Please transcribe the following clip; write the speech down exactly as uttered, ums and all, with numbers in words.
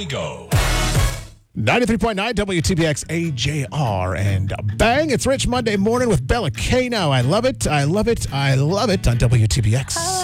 we go. ninety-three point nine W T B X A J R and bang. It's Rich Monday morning with Bella Kano. I love it. I love it. I love it on W T B X.